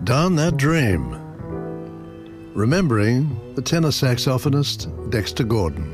Down that dream. Remembering the tenor saxophonist Dexter Gordon.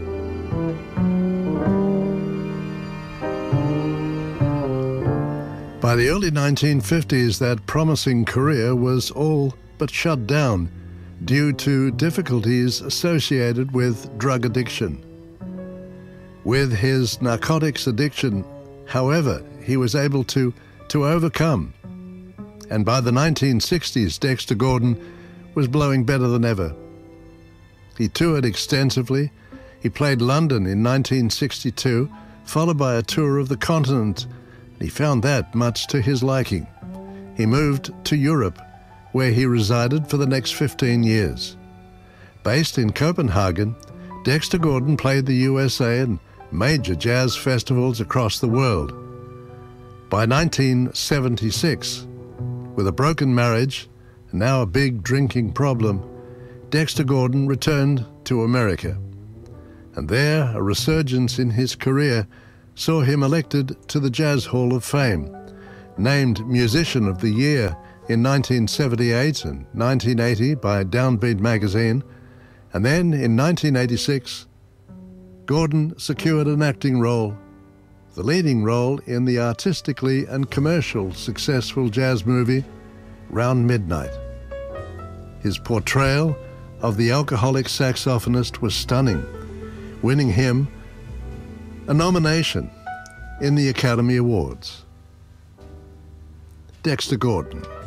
By the early 1950s, that promising career was all but shut down due to difficulties associated with drug addiction. With his narcotics addiction, however, he was able to overcome. And by the 1960s, Dexter Gordon was blowing better than ever. He toured extensively. He played London in 1962, followed by a tour of the continent. He found that much to his liking. He moved to Europe, where he resided for the next 15 years. Based in Copenhagen, Dexter Gordon played the USA and major jazz festivals across the world. By 1976, with a broken marriage and now a big drinking problem, Dexter Gordon returned to America. And there, a resurgence in his career saw him elected to the Jazz Hall of Fame, named Musician of the Year in 1978 and 1980 by Downbeat magazine, and then in 1986, Gordon secured an acting role, the leading role in the artistically and commercial successful jazz movie Round Midnight. His portrayal of the alcoholic saxophonist was stunning, winning him a nomination in the Academy Awards. Dexter Gordon.